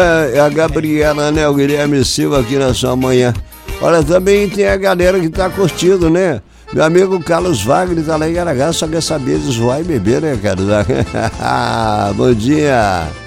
É a Gabriela, né? O Guilherme Silva aqui na sua manhã. Olha, também tem a galera que tá curtindo, né? Meu amigo Carlos Wagner tá lá em Aragá, só quer saber de zoar e beber, né, cara? Bom dia.